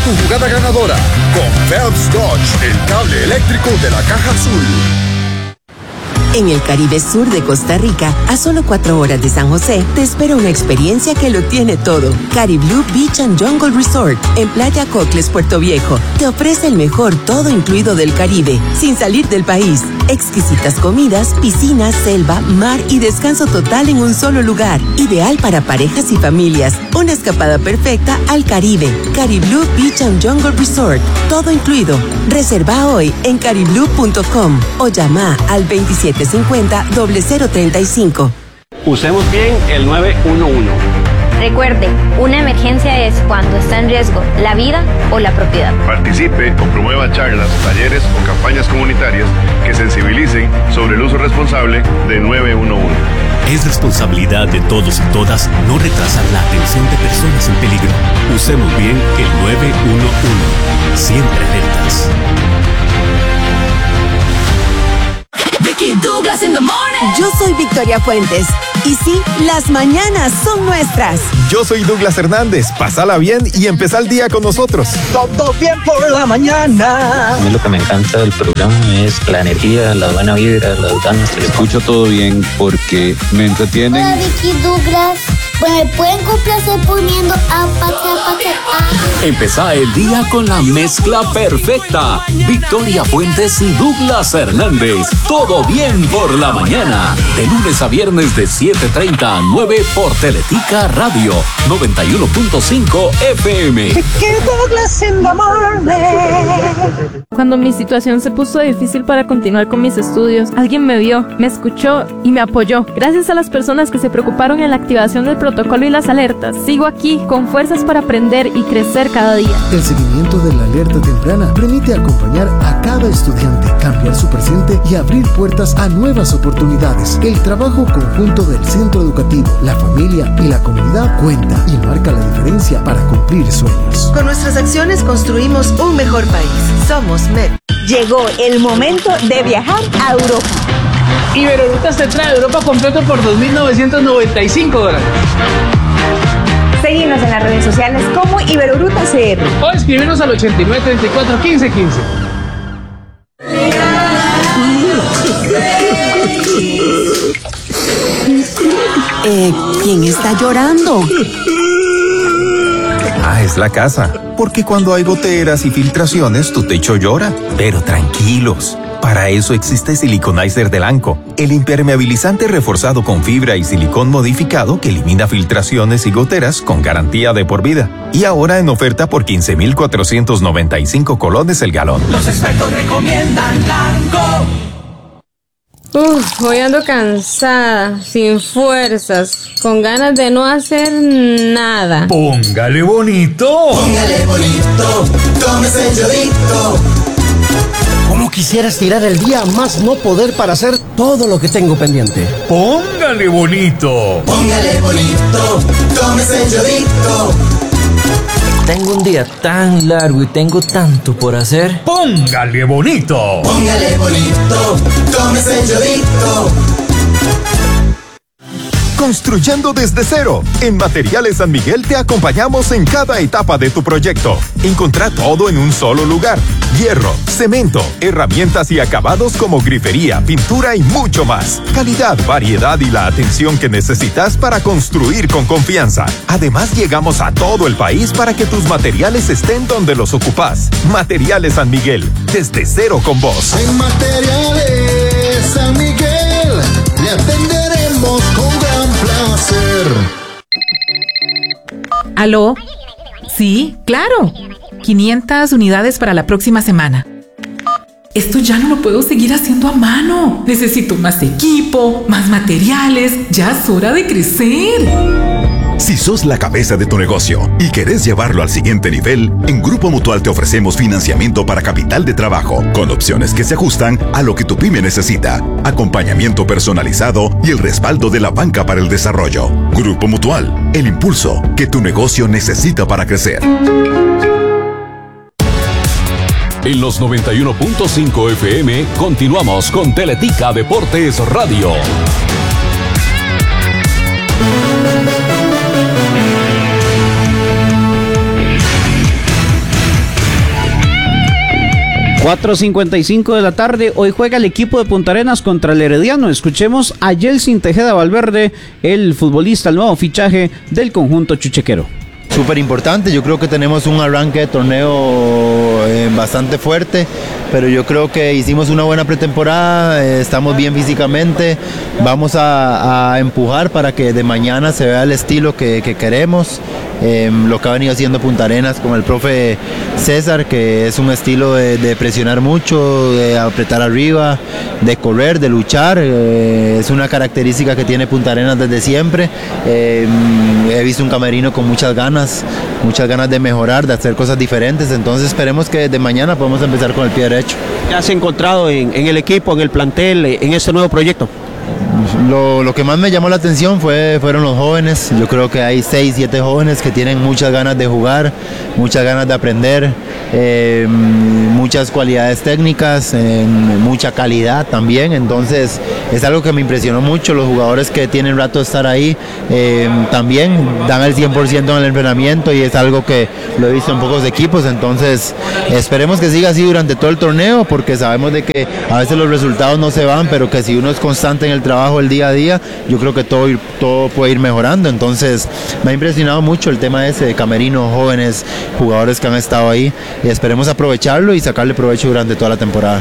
tu jugada ganadora con Phelps Dodge, el cable eléctrico de la caja azul. En el Caribe Sur de Costa Rica, a solo 4 horas de San José, te espera una experiencia que lo tiene todo. Cariblú Beach and Jungle Resort, en Playa Cocles, Puerto Viejo, te ofrece el mejor todo incluido del Caribe, sin salir del país. Exquisitas comidas, piscinas, selva, mar y descanso total en un solo lugar. Ideal para parejas y familias. Una escapada perfecta al Caribe. Cariblú Beach and Jungle Resort, todo incluido. Reserva hoy en cariblú.com o llama al 2750-0035. Usemos bien el 911. Recuerde, una emergencia es cuando está en riesgo la vida o la propiedad. Participe o promueva charlas, talleres o campañas comunitarias que sensibilicen sobre el uso responsable de 911. Es responsabilidad de todos y todas no retrasar la atención de personas en peligro. Usemos bien el 911. Siempre alertas. Yo soy Victoria Fuentes. Y sí, las mañanas son nuestras. Yo soy Douglas Hernández. Pásala bien y empezá el día con nosotros. Todo bien por la mañana. A mí lo que me encanta del programa es la energía, la buena vibra, las ganas. Escucho todo bien porque me entretienen. Hola, Vicky, Douglas. Pues me pueden complacer poniendo Empezá el día con la mezcla perfecta. Victoria Fuentes y Douglas Hernández. Todo bien por la mañana. De lunes a viernes de 7:30 a 9 por Teletica Radio 91.5 FM. Douglas in the morning. Cuando mi situación se puso difícil para continuar con mis estudios, alguien me vio, me escuchó y me apoyó. Gracias a las personas que se preocuparon en la activación del protocolo y las alertas, sigo aquí con fuerzas para aprender y crecer cada día. El seguimiento de la alerta temprana permite acompañar a cada estudiante, cambiar su presente y abrir puertas a nuevas oportunidades. El trabajo conjunto del centro educativo, la familia y la comunidad cuenta y marca la diferencia para cumplir sueños. Con nuestras acciones construimos un mejor país. Somos MEP. Llegó el momento de viajar a Europa. Iberorutas te trae Europa completo por $2,995. Seguinos en las redes sociales como Iberorutas CR. O escribirnos al 89 34 15 15. ¿Quién está llorando? Ah, es la casa. Porque cuando hay goteras y filtraciones, tu techo llora. Pero tranquilos. Para eso existe Siliconizer de Lanco, el impermeabilizante reforzado con fibra y silicón modificado que elimina filtraciones y goteras con garantía de por vida. Y ahora en oferta por 15,495 colones el galón. Los expertos recomiendan Lanco. Hoy ando cansada, sin fuerzas, con ganas de no hacer nada. Póngale bonito. Póngale bonito, tómese el yodito. ¿Cómo quisiera estirar el día más no poder para hacer todo lo que tengo pendiente? Póngale bonito. Póngale bonito, tómese el yodito. Tengo un día tan largo y tengo tanto por hacer. Póngale bonito. Póngale bonito, tómese el yodito. Construyendo desde cero. En Materiales San Miguel te acompañamos en cada etapa de tu proyecto. Encontrá todo en un solo lugar. Hierro, cemento, herramientas y acabados como grifería, pintura y mucho más. Calidad, variedad y la atención que necesitas para construir con confianza. Además, llegamos a todo el país para que tus materiales estén donde los ocupas. Materiales San Miguel, desde cero con vos. En Materiales San Miguel le atenderemos con gran placer. ¿Aló? Sí, claro. 500 unidades para la próxima semana. Esto ya no lo puedo seguir haciendo a mano. Necesito más equipo, más materiales. Ya es hora de crecer. Si sos la cabeza de tu negocio y querés llevarlo al siguiente nivel, en Grupo Mutual te ofrecemos financiamiento para capital de trabajo, con opciones que se ajustan a lo que tu pyme necesita, acompañamiento personalizado y el respaldo de la banca para el desarrollo. Grupo Mutual, el impulso que tu negocio necesita para crecer. En los 91.5 FM continuamos con Teletica Deportes Radio. 4:55 de la tarde. Hoy juega el equipo de Punta Arenas contra el Herediano. Escuchemos a Yeltsin Tejeda Valverde, el futbolista, el nuevo fichaje del conjunto chuchequero. Súper importante, yo creo que tenemos un arranque de torneo bastante fuerte, pero yo creo que hicimos una buena pretemporada, estamos bien físicamente, vamos a empujar para que de mañana se vea el estilo que queremos, lo que ha venido haciendo Punta Arenas con el profe César, que es un estilo de presionar mucho, de apretar arriba, de correr, de luchar, es una característica que tiene Punta Arenas desde siempre. He visto un camerino con muchas ganas de mejorar, de hacer cosas diferentes, entonces esperemos que de mañana podamos empezar con el pie derecho. ¿Qué has encontrado en el equipo, en el plantel, en este nuevo proyecto? Lo que más me llamó la atención fueron los jóvenes. Yo creo que hay 6, 7 jóvenes que tienen muchas ganas de jugar, muchas ganas de aprender, muchas cualidades técnicas, mucha calidad también. Entonces es algo que me impresionó mucho. Los jugadores que tienen rato de estar ahí también dan el 100% en el entrenamiento, y es algo que lo he visto en pocos equipos. Entonces esperemos que siga así durante todo el torneo, porque sabemos de que a veces los resultados no se van, pero que si uno es constante en el trabajo el día a día, yo creo que todo puede ir mejorando. Entonces me ha impresionado mucho el tema ese de camerino, jóvenes, jugadores que han estado ahí, y esperemos aprovecharlo y sacarle provecho durante toda la temporada.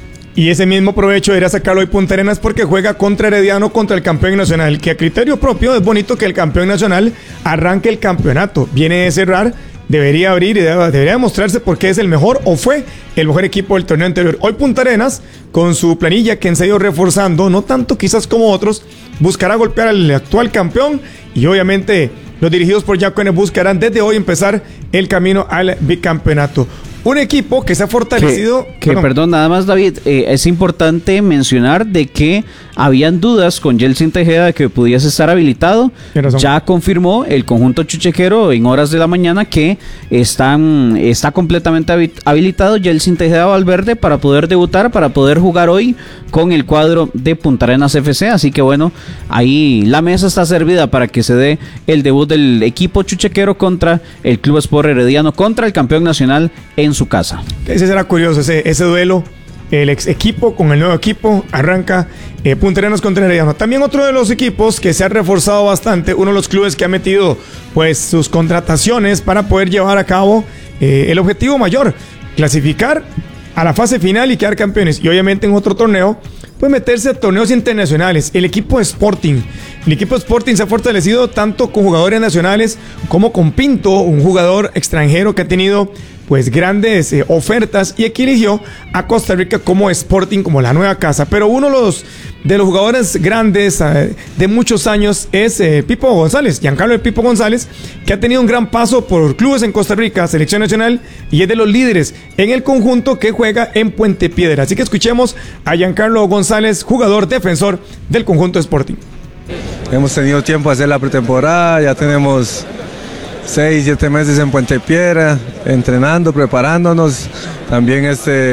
Y ese mismo provecho irá a sacarlo hoy Punta Arenas, porque juega contra Herediano, contra el campeón nacional, que a criterio propio es bonito que el campeón nacional arranque el campeonato, viene de cerrar, debería abrir y debería demostrarse porque es el mejor, o fue el mejor equipo del torneo anterior. Hoy Punta Arenas, con su planilla que se ha ido reforzando, no tanto quizás como otros, buscará golpear al actual campeón, y obviamente los dirigidos por Jacones buscarán desde hoy empezar el camino al bicampeonato. Un equipo que se ha fortalecido... Perdón, nada más, David, es importante mencionar de que habían dudas con Yeltsin Tejeda de que pudiese estar habilitado. Ya confirmó el conjunto chuchequero en horas de la mañana que está completamente habilitado Yeltsin Tejeda Valverde para poder debutar, para poder jugar hoy con el cuadro de Punta Arenas FC. Así que bueno, ahí la mesa está servida para que se dé el debut del equipo chuchequero contra el Club Sport Herediano, contra el campeón nacional en su casa. Ese será curioso, ese duelo, el ex equipo con el nuevo equipo, arranca Punta Arenas contra Herediano. También otro de los equipos que se ha reforzado bastante, uno de los clubes que ha metido pues sus contrataciones para poder llevar a cabo el objetivo mayor, clasificar a la fase final y quedar campeones, y obviamente en otro torneo pues meterse a torneos internacionales. El equipo Sporting se ha fortalecido tanto con jugadores nacionales como con Pinto, un jugador extranjero que ha tenido pues grandes ofertas, y aquí eligió a Costa Rica como Sporting, como la nueva casa. Pero uno de los jugadores grandes de muchos años es Pipo González, Giancarlo Pipo González, que ha tenido un gran paso por clubes en Costa Rica, selección nacional, y es de los líderes en el conjunto que juega en Puente Piedra. Así que escuchemos a Giancarlo González, jugador defensor del conjunto Sporting. Hemos tenido tiempo de hacer la pretemporada, ya tenemos 6, 7 meses en Puente Piedra, entrenando, preparándonos. También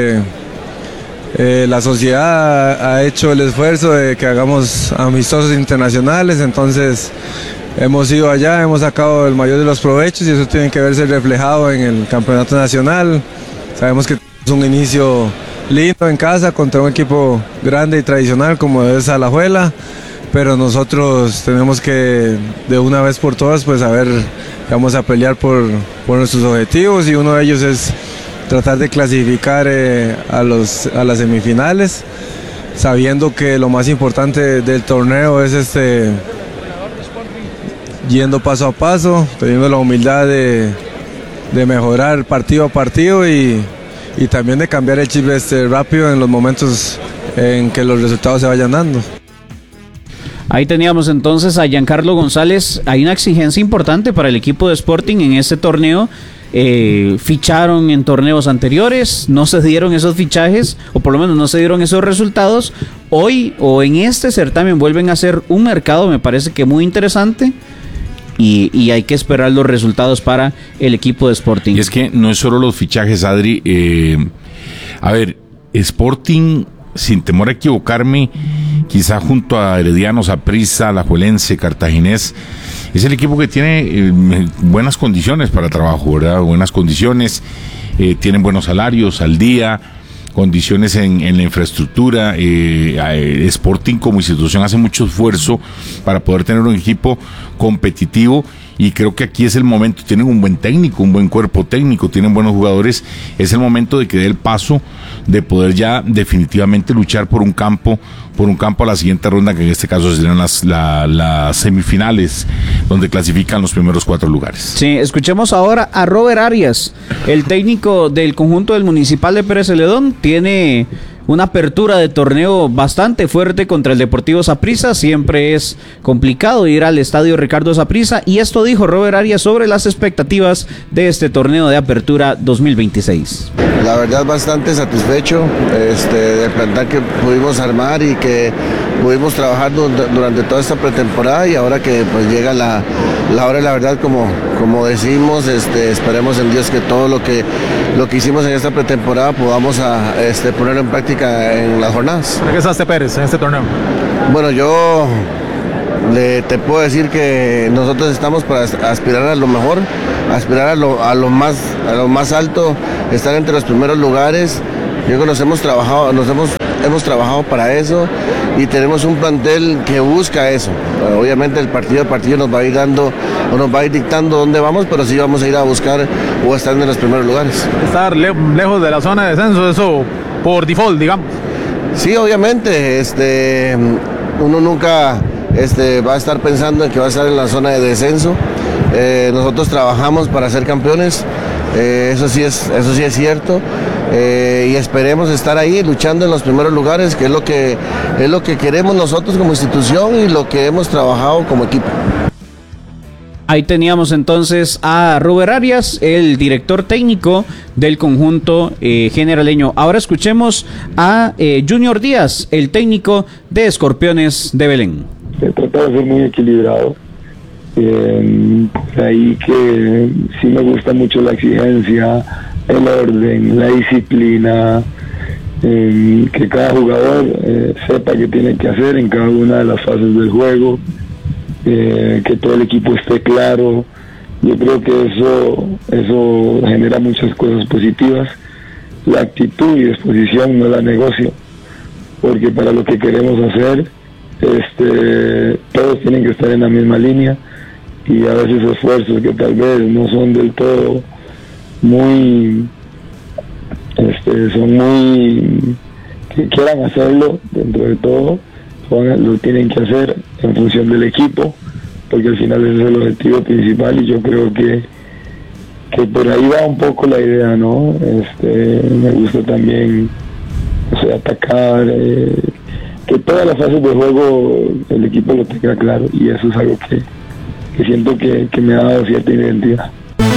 la sociedad ha hecho el esfuerzo de que hagamos amistosos internacionales, entonces hemos ido allá, hemos sacado el mayor de los provechos, y eso tiene que verse reflejado en el campeonato nacional. Sabemos que es un inicio lindo en casa contra un equipo grande y tradicional como es Alajuela, pero nosotros tenemos que de una vez por todas pues saber que vamos a pelear por nuestros objetivos, y uno de ellos es tratar de clasificar a las semifinales, sabiendo que lo más importante del torneo es yendo paso a paso, teniendo la humildad de mejorar partido a partido, y también de cambiar el chip rápido en los momentos en que los resultados se vayan dando. Ahí teníamos entonces a Giancarlo González. Hay una exigencia importante para el equipo de Sporting en este torneo. Ficharon en torneos anteriores, no se dieron esos fichajes, o por lo menos no se dieron esos resultados. Hoy o en este certamen vuelven a hacer un mercado, me parece que muy interesante, y hay que esperar los resultados para el equipo de Sporting. Y es que no es solo los fichajes, Adri. A ver, Sporting, sin temor a equivocarme, quizá junto a Herediano, Saprissa, Alajuelense, Cartaginés, es el equipo que tiene buenas condiciones para trabajo, ¿verdad? Buenas condiciones, tienen buenos salarios al día, condiciones en la infraestructura. Sporting como institución hace mucho esfuerzo para poder tener un equipo competitivo, y creo que aquí es el momento. Tienen un buen técnico, un buen cuerpo técnico, tienen buenos jugadores. Es el momento de que dé el paso de poder ya definitivamente luchar por un campo a la siguiente ronda, que en este caso serían las semifinales, donde clasifican los primeros 4 lugares. Sí, escuchemos ahora a Robert Arias, el técnico del conjunto del Municipal de Pérez Celedón. Tiene una apertura de torneo bastante fuerte contra el Deportivo Saprissa. Siempre es complicado ir al estadio Ricardo Saprissa, y esto dijo Robert Arias sobre las expectativas de este torneo de apertura 2026. La verdad, bastante satisfecho del plantel que pudimos armar y que pudimos trabajar durante toda esta pretemporada, y ahora que pues llega la hora, la verdad, como decimos, esperemos en Dios que todo lo que hicimos en esta pretemporada podamos ponerlo en práctica en las jornadas. ¿Para qué está Pérez en este torneo? Bueno, yo te puedo decir que nosotros estamos para aspirar a lo mejor, aspirar a lo más alto, estar entre los primeros lugares. Yo creo que hemos trabajado para eso, y tenemos un plantel que busca eso. Obviamente el partido nos va a ir dando, o nos va a ir dictando dónde vamos, pero sí vamos a ir a buscar o a estar en los primeros lugares. Estar lejos de la zona de descenso, eso por default, digamos. Sí, obviamente, uno nunca va a estar pensando en que va a estar en la zona de descenso. Nosotros trabajamos para ser campeones, eso sí es cierto, y esperemos estar ahí luchando en los primeros lugares, que es lo que queremos nosotros como institución y lo que hemos trabajado como equipo. Ahí teníamos entonces a Robert Arias, el director técnico del conjunto generaleño. Ahora escuchemos a Junior Díaz, el técnico de Escorpiones de Belén. Se trata de ser muy equilibrado. Ahí que sí me gusta mucho la exigencia, el orden, la disciplina, que cada jugador sepa qué tiene que hacer en cada una de las fases del juego. Que todo el equipo esté claro. Yo creo que eso genera muchas cosas positivas. La actitud y disposición no la negocio, porque para lo que queremos hacer, todos tienen que estar en la misma línea, y a veces esfuerzos que tal vez no son del todo muy que quieran hacerlo, dentro de todo lo tienen que hacer en función del equipo, porque al final ese es el objetivo principal, y yo creo que por ahí va un poco la idea, ¿no? Me gusta también atacar, que todas las fases de juego el equipo lo tenga claro, y eso es algo que siento que me ha dado cierta identidad.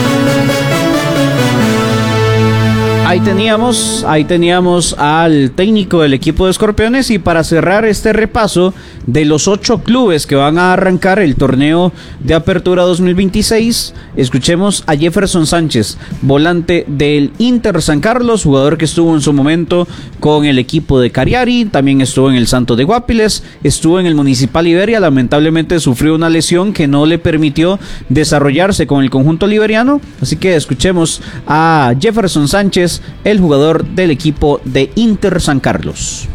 Ahí teníamos al técnico del equipo de Escorpiones, y para cerrar este repaso de los 8 clubes que van a arrancar el torneo de apertura 2026, escuchemos a Jefferson Sánchez, volante del Inter San Carlos, jugador que estuvo en su momento con el equipo de Cariari, también estuvo en el Santos de Guapiles, estuvo en el Municipal Liberia. Lamentablemente sufrió una lesión que no le permitió desarrollarse con el conjunto liberiano, así que escuchemos a Jefferson Sánchez, el jugador del equipo de Inter San Carlos.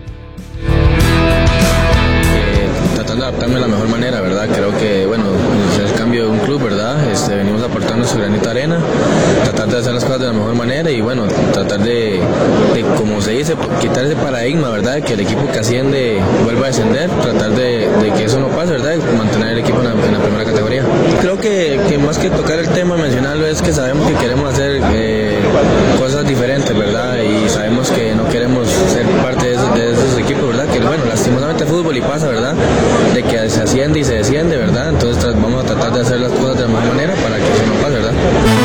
Tratando de adaptarme de la mejor manera, ¿verdad? Creo que, bueno, es el cambio de un club, ¿verdad? Venimos aportando su granito de arena, tratar de hacer las cosas de la mejor manera, y bueno, tratar de como se dice, quitar ese paradigma, ¿verdad? Que el equipo que asciende vuelva a descender, tratar de que eso no pase, ¿verdad? Y mantener el equipo en la primera categoría. Creo que más que tocar el tema, mencionarlo, es que sabemos que queremos hacer cosas diferentes, ¿verdad? Y sabemos que no queremos ser parte de esos equipos, ¿verdad? Que bueno, lastimosamente el fútbol y pasa, ¿verdad? De que se asciende y se desciende, ¿verdad? Entonces vamos a tratar de hacer las cosas de la mejor manera para que eso no pase, ¿verdad?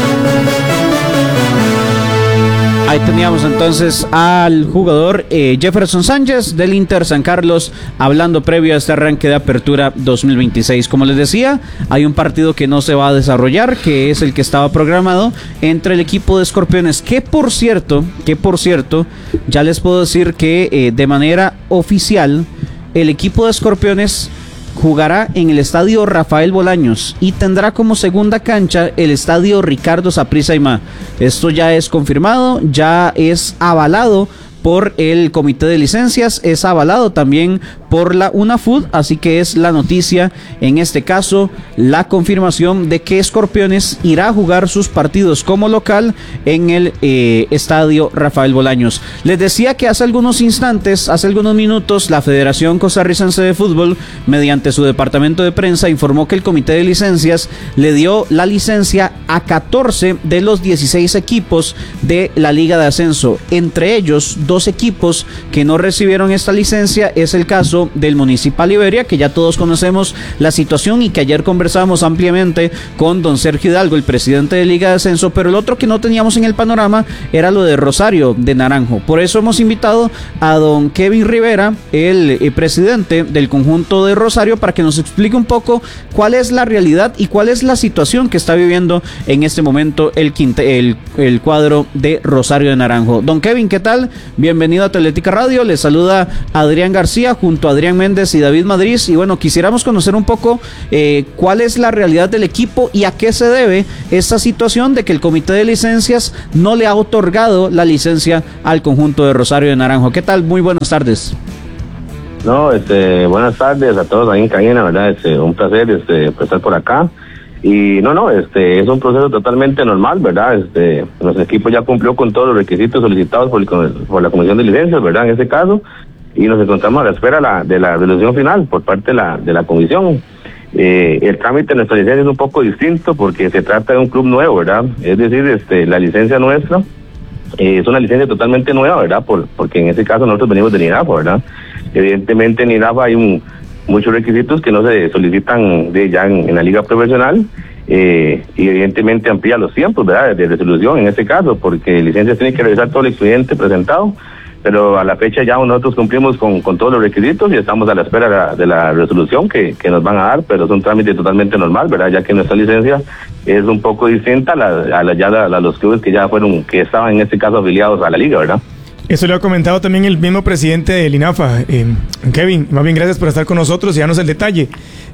Ahí teníamos entonces al jugador Jefferson Sánchez del Inter San Carlos, hablando previo a este arranque de apertura 2026. Como les decía, hay un partido que no se va a desarrollar, que es el que estaba programado entre el equipo de Escorpiones, que por cierto, ya les puedo decir que de manera oficial el equipo de Escorpiones jugará en el estadio Rafael Bolaños y tendrá como segunda cancha el estadio Ricardo Saprissa Aimá. Esto ya es confirmado, ya es avalado por el comité de licencias, es avalado también por la UNAFUT, así que es la noticia, en este caso, la confirmación de que Escorpiones irá a jugar sus partidos como local en el estadio Rafael Bolaños. Les decía que hace algunos minutos, la Federación Costarricense de Fútbol, mediante su departamento de prensa, informó que el comité de licencias le dio la licencia a 14 de los 16 equipos de la Liga de Ascenso. Entre ellos, 2 equipos que no recibieron esta licencia. Es el caso del Municipal Iberia, que ya todos conocemos la situación y que ayer conversamos ampliamente con don Sergio Hidalgo, el presidente de Liga de Ascenso, pero el otro que no teníamos en el panorama era lo de Rosario de Naranjo. Por eso hemos invitado a don Kevin Rivera, el presidente del conjunto de Rosario, para que nos explique un poco cuál es la realidad y cuál es la situación que está viviendo en este momento el cuadro de Rosario de Naranjo. Don Kevin, ¿qué tal? Bienvenido a Atlética Radio. Les saluda Adrián García junto a Adrián Méndez y David Madrid. Y bueno, quisiéramos conocer un poco cuál es la realidad del equipo y a qué se debe esta situación de que el comité de licencias no le ha otorgado la licencia al conjunto de Rosario de Naranjo. ¿Qué tal? Muy buenas tardes. No, buenas tardes a todos ahí en cabina, ¿verdad? Un placer estar por acá. Y es un proceso totalmente normal, ¿verdad? Nuestro equipo ya cumplió con todos los requisitos solicitados por la Comisión de Licencias, ¿verdad? En ese caso, y nos encontramos a la espera de la resolución final por parte de la Comisión. El trámite de nuestra licencia es un poco distinto porque se trata de un club nuevo, ¿verdad? Es decir, la licencia nuestra es una licencia totalmente nueva, ¿verdad? Porque en ese caso nosotros venimos de NINAFA, ¿verdad? Evidentemente en NINAFA hay muchos requisitos que no se solicitan ya en la liga profesional, y evidentemente amplía los tiempos, ¿verdad?, de resolución en este caso, porque licencias tiene que revisar todo el expediente presentado, pero a la fecha ya nosotros cumplimos con todos los requisitos y estamos a la espera de la resolución que nos van a dar, pero es un trámite totalmente normal, ¿verdad?, ya que nuestra licencia es un poco distinta a los clubes que estaban en este caso afiliados a la liga, ¿verdad? Eso le ha comentado también el mismo presidente del INAFA, Kevin. Más bien, gracias por estar con nosotros y darnos el detalle.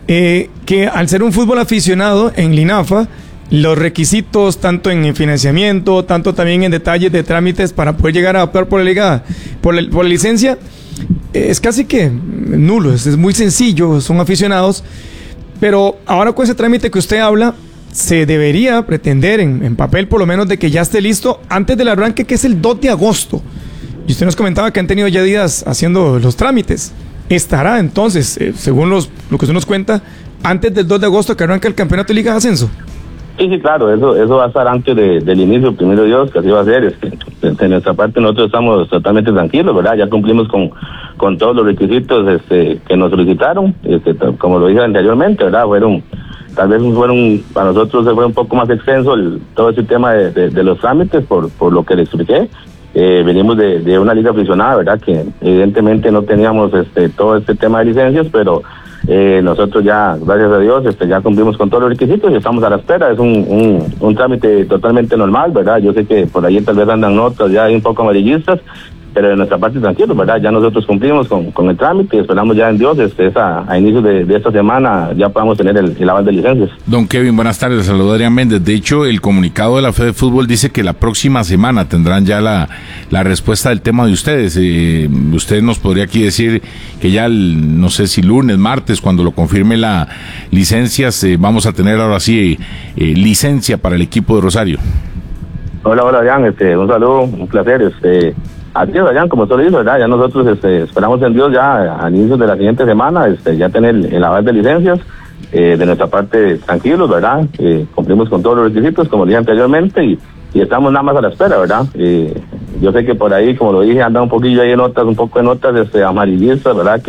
Que al ser un fútbol aficionado en INAFA, los requisitos, tanto en financiamiento, tanto también en detalles de trámites para poder llegar a optar por la liga, por la licencia, es casi que nulo, es muy sencillo, son aficionados. Pero ahora con ese trámite que usted habla, se debería pretender en papel por lo menos de que ya esté listo antes del arranque, que es el 2 de agosto. Y usted nos comentaba que han tenido ya días haciendo los trámites. ¿Estará entonces, según lo que usted nos cuenta, antes del 2 de agosto que arranca el campeonato de Liga de Ascenso? Sí, claro, eso va a estar antes del inicio, primero Dios, que así va a ser. De nuestra parte nosotros estamos totalmente tranquilos, ¿verdad? Ya cumplimos con todos los requisitos que nos solicitaron, como lo dije anteriormente, ¿verdad? Tal vez para nosotros se fue un poco más extenso todo ese tema de los trámites por lo que le expliqué. Venimos de una liga aficionada, ¿verdad? Que evidentemente no teníamos todo este tema de licencias, pero nosotros ya, gracias a Dios, ya cumplimos con todos los requisitos y estamos a la espera. Es un trámite totalmente normal, ¿verdad? Yo sé que por ahí tal vez andan notas ya un poco amarillistas, pero de nuestra parte tranquilo, ¿verdad? Ya nosotros cumplimos con el trámite y esperamos ya en Dios a inicios de esta semana ya podamos tener el aval de licencias. Don Kevin, buenas tardes, saludos Adrián Méndez. De hecho, el comunicado de la Fede Fútbol dice que la próxima semana tendrán ya la respuesta del tema de ustedes. Usted nos podría aquí decir que ya, no sé si lunes, martes, cuando lo confirme la licencia, vamos a tener ahora sí licencia para el equipo de Rosario. Hola Adrián, un saludo, un placer, Así es, Adrián, como usted lo dice, ¿verdad? Ya nosotros esperamos en Dios ya a inicios de la siguiente semana ya tener el aval de licencias, de nuestra parte tranquilos, ¿verdad? Cumplimos con todos los requisitos, como dije anteriormente, y estamos nada más a la espera, ¿verdad? Yo sé que por ahí, como lo dije, anda un poquillo ahí un poco de notas amarillistas, ¿verdad?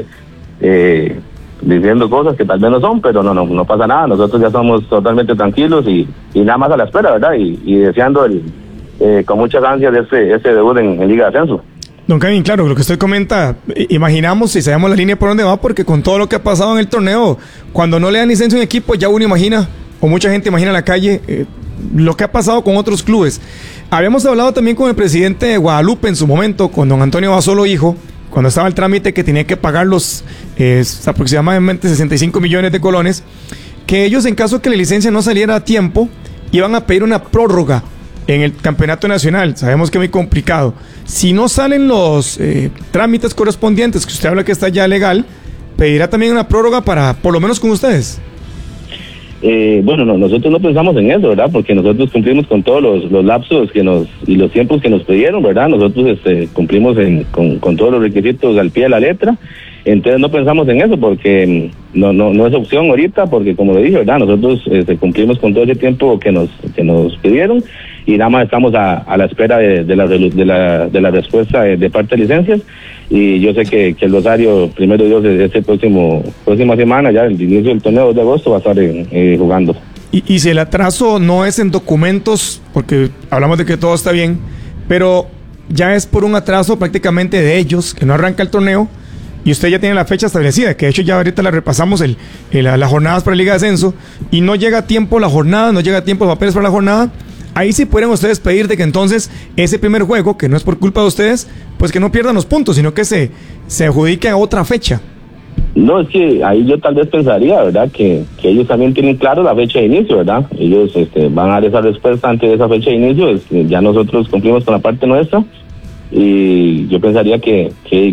Diciendo cosas que tal vez no son, pero no pasa nada, nosotros ya estamos totalmente tranquilos y nada más a la espera, ¿verdad? Y deseando con muchas ansias de ese debut en Liga de Ascenso. Don Kevin, claro, lo que usted comenta, imaginamos y sabemos la línea por dónde va, porque con todo lo que ha pasado en el torneo, cuando no le dan licencia a un equipo, ya uno imagina, o mucha gente imagina en la calle, lo que ha pasado con otros clubes. Habíamos hablado también con el presidente de Guadalupe en su momento, con don Antonio Basolo hijo, cuando estaba el trámite que tenía que pagar los aproximadamente 65 millones de colones, que ellos, en caso que la licencia no saliera a tiempo, iban a pedir una prórroga en el campeonato nacional. Sabemos que es muy complicado. Si no salen los trámites correspondientes, que usted habla que está ya legal, pedirá también una prórroga para, por lo menos con ustedes. Bueno, nosotros no pensamos en eso, ¿verdad? Porque nosotros cumplimos con todos los lapsos y los tiempos que nos pidieron, ¿verdad? Nosotros cumplimos con todos los requisitos al pie de la letra. Entonces no pensamos en eso porque no es opción ahorita, porque como le dije, ¿verdad? Nosotros cumplimos con todo ese tiempo que nos pidieron y nada más estamos a la espera de la respuesta de parte de licencias. Y yo sé que el Rosario, primero Dios, este próxima semana, ya el inicio del torneo de agosto, va a estar jugando. Y si el atraso no es en documentos, porque hablamos de que todo está bien, pero ya es por un atraso prácticamente de ellos, que no arranca el torneo, y usted ya tiene la fecha establecida, que de hecho ya ahorita la repasamos las jornadas para la Liga de Ascenso, y no llega a tiempo la jornada, no llega a tiempo los papeles para la jornada, ahí sí pueden ustedes pedir de que entonces ese primer juego, que no es por culpa de ustedes, pues que no pierdan los puntos, sino que se adjudique a otra fecha. No, es que ahí yo tal vez pensaría, ¿verdad? Que ellos también tienen claro la fecha de inicio, ¿verdad? Ellos van a dar esa respuesta antes de esa fecha de inicio, ya nosotros cumplimos con la parte nuestra, y yo pensaría que